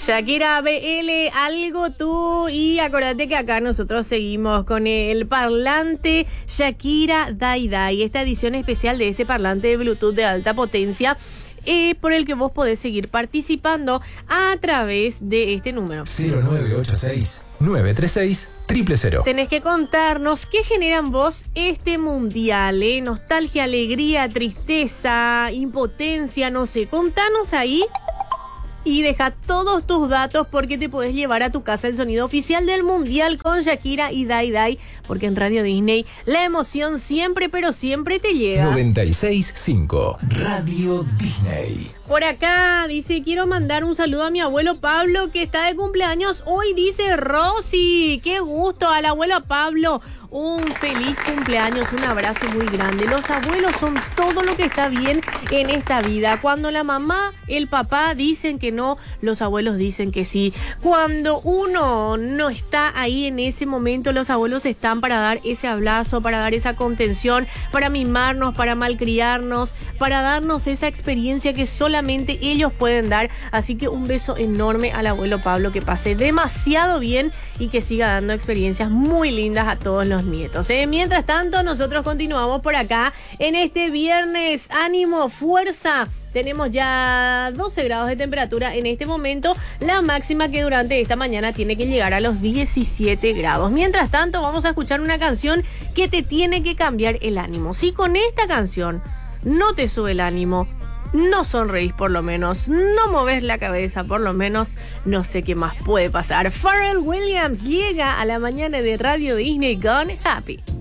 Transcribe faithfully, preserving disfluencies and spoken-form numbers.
Shakira B L, algo tú. Y acordate que acá nosotros seguimos con el parlante Shakira Dai Dai, esta edición especial de este parlante de Bluetooth de alta potencia, eh, por el que vos podés seguir participando a través de este número. cero nueve ocho seis, nueve tres seis, cero cero cero. Tenés que contarnos qué generan vos este mundial, ¿eh? Nostalgia, alegría, tristeza, impotencia, no sé. Contanos ahí. Y deja todos tus datos porque te podés llevar a tu casa el sonido oficial del Mundial con Shakira y Dai Dai, porque en Radio Disney la emoción siempre, pero siempre te llega. noventa y seis punto cinco Radio Disney. Por acá dice, quiero mandar un saludo a mi abuelo Pablo, que está de cumpleaños hoy, dice Rosy. Qué gusto al abuelo Pablo. Un feliz cumpleaños, un abrazo muy grande. Los abuelos son todo lo que está bien en esta vida. Cuando la mamá, el papá dicen que no, los abuelos dicen que sí. Cuando uno no está ahí en ese momento, los abuelos están para dar ese abrazo, para dar esa contención, para mimarnos, para malcriarnos, para darnos esa experiencia que solamente ellos pueden dar. Así que un beso enorme al abuelo Pablo, que pase demasiado bien y que siga dando experiencias muy lindas a todos los nietos, ¿eh? Mientras tanto, nosotros continuamos por acá en este viernes. Ánimo, fuerza. Tenemos ya doce grados de temperatura en este momento. La máxima que durante esta mañana tiene que llegar a los diecisiete grados. Mientras tanto, vamos a escuchar una canción que te tiene que cambiar el ánimo. Si con esta canción no te sube el ánimo, no sonreís por lo menos, no moves la cabeza por lo menos, no sé qué más puede pasar. Pharrell Williams llega a la mañana de Radio Disney con Happy.